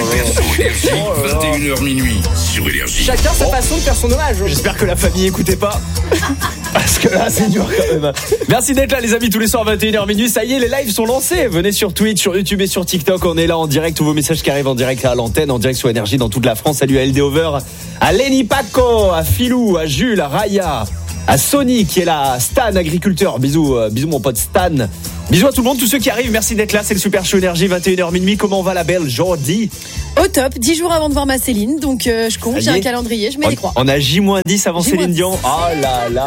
21h minuit sur Énergie. Chacun sa façon de faire son hommage. J'espère que la famille écoutait pas. Parce que là, c'est dur quand même. Merci d'être là, les amis, tous les soirs, 21h minuit. Ça y est, les lives sont lancés. Venez sur Twitch, sur YouTube et sur TikTok. On est là en direct. Tous vos messages qui arrivent en direct à l'antenne, en direct sur Énergie dans toute la France. Salut à LD Over, à Lenny Paco, à Philou, à Jules, à Raya, à Sony qui est là, à Stan, agriculteur. Bisous, bisous mon pote Stan. Bisous à tout le monde, tous ceux qui arrivent. Merci d'être là. C'est le Super Show Énergie, 21h minuit. Comment va la belle Jordi? Au top, 10 jours avant de voir ma Céline, donc je compte, j'ai un calendrier, je mets les croix. On a J-10 avant Céline Dion. Oh là là.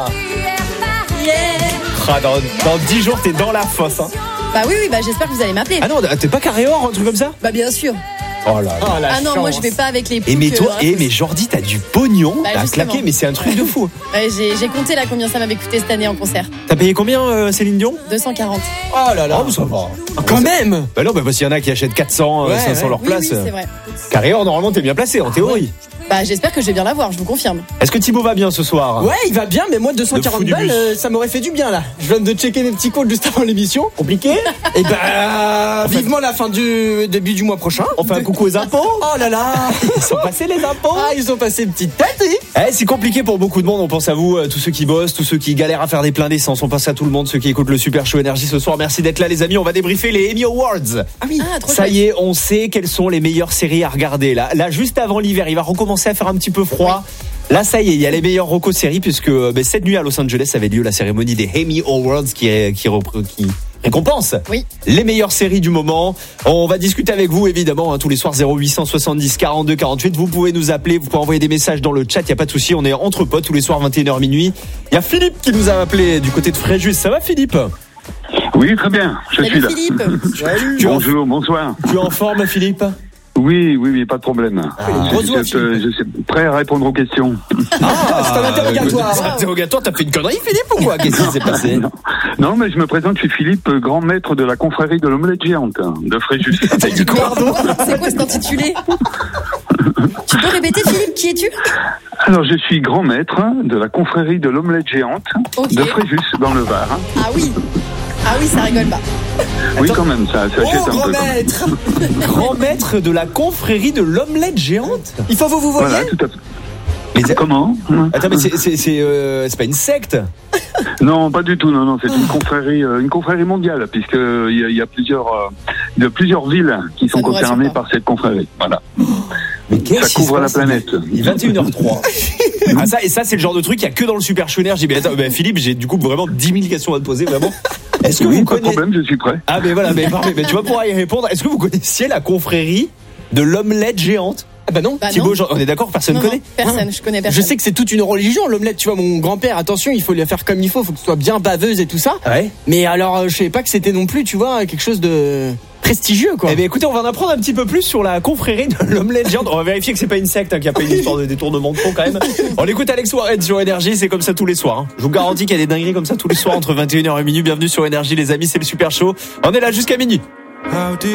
Ah, dans 10 jours, t'es dans la fosse. Hein. Bah oui, j'espère que vous allez m'appeler. Ah non, t'es pas carré or, un truc comme ça? Bah bien sûr. Oh là là. Ah non, moi je vais pas avec les poules. Et mais toi, mais Jordi, t'as du pognon à justement. claquer, mais c'est un truc de fou. Ouais, j'ai compté là combien ça m'avait coûté cette année en concert. T'as payé combien, Céline Dion? 240. Oh là là. Oh, ça va. Quand même. Bah non, parce qu'il y en a qui achètent 400, 500 leur place. Oui, c'est vrai. Carré or, normalement, t'es bien placé, en théorie. Bah j'espère que je vais bien l'avoir, je vous confirme. Est-ce que Thibaut va bien ce soir? Ouais, il va bien, mais moi 240 balles, ça m'aurait fait du bien là. Je viens de checker mes petits codes juste avant l'émission. Compliqué? Et vivement la fin du début du mois prochain. On fait un coucou aux impôts? Oh là là. Ils sont passés les impôts? Ah, ils ont passé une petite tête, oui. C'est compliqué pour beaucoup de monde. On pense à vous, tous ceux qui bossent, tous ceux qui galèrent à faire des pleins d'essence. On pense à tout le monde, ceux qui écoutent le Super Show Énergie ce soir. Merci d'être là, les amis. On va débriefer les Emmy Awards. Ah oui. Ça y est, on sait quelles sont les meilleures séries à regarder. Là, juste avant l'hiver, il va recommencer à faire un petit peu froid. Là, ça y est, il y a les meilleures recos séries puisque cette nuit à Los Angeles avait lieu la cérémonie des Emmy Awards qui récompense les meilleures séries du moment. On va discuter avec vous évidemment tous les soirs 0870 42 48. Vous pouvez nous appeler, vous pouvez envoyer des messages dans le chat, il y a pas de souci, on est entre potes tous les soirs 21h minuit. Il y a Philippe qui nous a appelé du côté de Fréjus. Ça va Philippe? Oui, très bien, je suis là. Philippe. Bonjour, bonsoir. Tu es en forme Philippe? Oui, pas de problème. Je suis prêt à répondre aux questions. C'est un interrogatoire. C'est un interrogatoire, t'as fait une connerie Philippe ou quoi? Qu'est-ce qui s'est passé? Non, mais je me présente, je suis Philippe, grand maître de la confrérie de l'omelette géante de Fréjus. T'as dit quoi? C'est quoi cet intitulé? Tu peux répéter Philippe, qui es-tu? Alors, je suis grand maître de la confrérie de l'omelette géante de Fréjus, dans le Var. Ah oui, ça rigole pas. Oui, quand même, ça achète un grand peu. maître. Grand maître de la confrérie de l'omelette géante. Il faut vous voyez. Voilà, tout à fait. Mais comment? Attends, mais c'est pas une secte? Non, pas du tout. Non, c'est une confrérie mondiale, puisque il y a plusieurs villes qui sont concernées par cette confrérie. Voilà. Mais ça couvre la planète. Il est 21h03. Ça, c'est le genre de truc qu'il n'y a que dans le Super Show Énergie. Mais attends, Philippe, j'ai du coup vraiment 10 000 questions à te poser, vraiment. Est-ce que vous pas de problème, je suis prêt. Ah, mais voilà, mais parfait. Mais tu vas pouvoir y répondre. Est-ce que vous connaissiez la confrérie de l'omelette géante? Ah bah non. Thibaut, on est d'accord, personne ne connaît? Personne, je connais personne. Je sais que c'est toute une religion, l'omelette. Tu vois, mon grand-père, attention, il faut la faire comme il faut que ce soit bien baveuse et tout ça. Ouais. Mais alors, je savais pas que c'était non plus, tu vois, quelque chose de prestigieux, quoi. Eh bien, écoutez, on va en apprendre un petit peu plus sur la confrérie de l'omelette géante. On va vérifier que c'est pas une secte, qu'il n'y a pas une histoire de détournement de fonds quand même. On écoute Alex Warren sur Énergie, c'est comme ça tous les soirs. Je vous garantis qu'il y a des dingueries comme ça tous les soirs entre 21h et minuit. Bienvenue sur Énergie, les amis, c'est le Super Show. On est là jusqu'à minuit.